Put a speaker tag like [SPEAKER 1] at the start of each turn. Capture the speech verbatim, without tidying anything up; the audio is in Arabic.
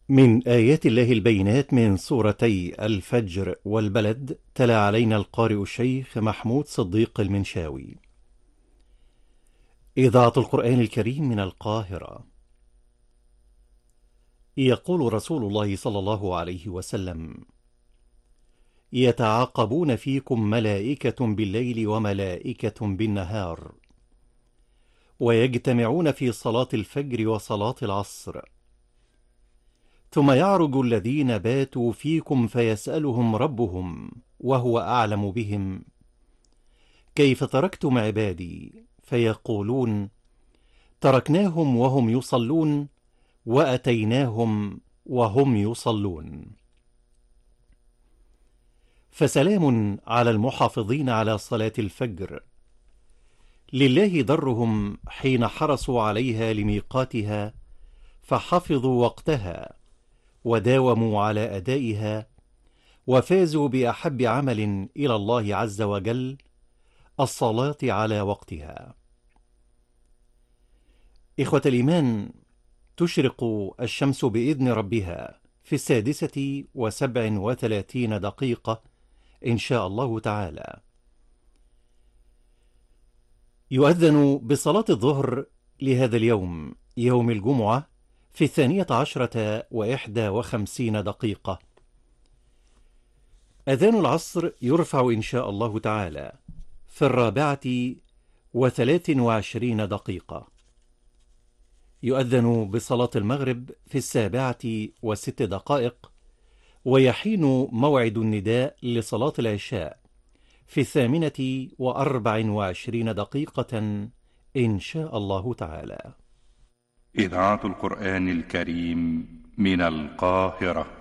[SPEAKER 1] من آيات الله البينات من سورتي الفجر والبلد. تلا علينا القارئ الشيخ محمود صديق المنشاوي. إذاعة القرآن الكريم من القاهرة. يقول رسول الله صلى الله عليه وسلم: يتعاقبون فيكم ملائكة بالليل وملائكة بالنهار، ويجتمعون في صلاة الفجر وصلاة العصر، ثم يعرج الذين باتوا فيكم فيسألهم ربهم وهو أعلم بهم: كيف تركتم عبادي؟ فيقولون: تركناهم وهم يصلون وأتيناهم وهم يصلون. فسلام على المحافظين على صلاة الفجر، لله درهم حين حرصوا عليها لميقاتها فحفظوا وقتها وداوموا على أدائها وفازوا بأحب عمل إلى الله عز وجل: الصلاة على وقتها. إخوة الإيمان، تشرق الشمس بإذن ربها في السادسة وسبع وثلاثين دقيقة إن شاء الله تعالى. يؤذن بصلاة الظهر لهذا اليوم، يوم الجمعة، في الثانية عشرة وإحدى وخمسين دقيقة. أذان العصر يرفع إن شاء الله تعالى في الرابعة وثلاث وعشرين دقيقة. يؤذن بصلاة المغرب في السابعة وست دقائق، ويحين موعد النداء لصلاة العشاء في الثامنة وأربع وعشرين دقيقة إن شاء الله تعالى.
[SPEAKER 2] إذاعة القرآن الكريم من القاهرة.